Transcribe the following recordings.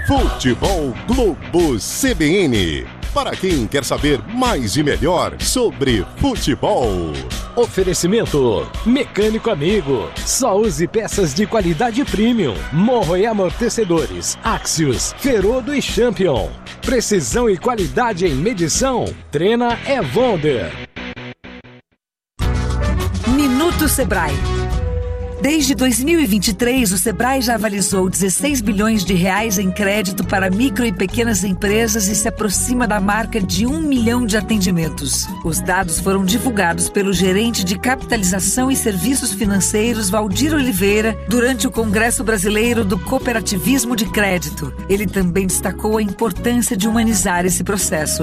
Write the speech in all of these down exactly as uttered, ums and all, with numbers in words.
Futebol Globo C B N. Para quem quer saber mais e melhor sobre futebol. Oferecimento Mecânico Amigo. Só use peças de qualidade premium. Morro e amortecedores Axios, Ferodo e Champion. Precisão e qualidade em medição. Treina é Wonder. Minuto Sebrae. Desde dois mil e vinte e três, o Sebrae já avalizou dezesseis bilhões de reais em crédito para micro e pequenas empresas e se aproxima da marca de um milhão de atendimentos. Os dados foram divulgados pelo gerente de capitalização e serviços financeiros, Valdir Oliveira, durante o Congresso Brasileiro do Cooperativismo de Crédito. Ele também destacou a importância de humanizar esse processo.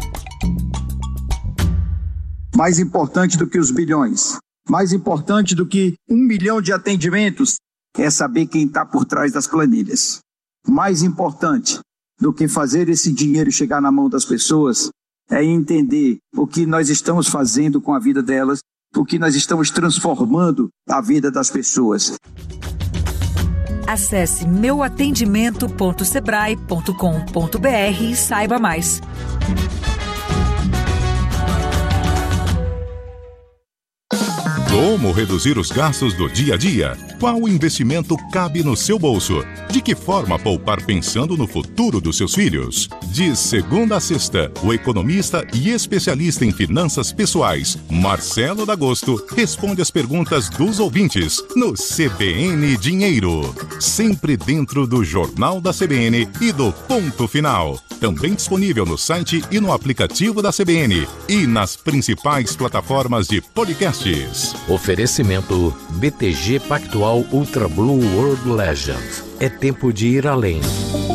Mais importante do que os bilhões. Mais importante do que um milhão de atendimentos é saber quem está por trás das planilhas. Mais importante do que fazer esse dinheiro chegar na mão das pessoas é entender o que nós estamos fazendo com a vida delas, o que nós estamos transformando a vida das pessoas. Acesse meu atendimento ponto sebrae ponto com ponto br e saiba mais. Como reduzir os gastos do dia a dia? Qual investimento cabe no seu bolso? De que forma poupar pensando no futuro dos seus filhos? De segunda a sexta, o economista e especialista em finanças pessoais, Marcelo D'Agosto, responde as perguntas dos ouvintes no C B N Dinheiro. Sempre dentro do Jornal da C B N e do Ponto Final. Também disponível no site e no aplicativo da C B N e nas principais plataformas de podcasts. Oferecimento B T G Pactual Ultra Blue World Legend. É tempo de ir além.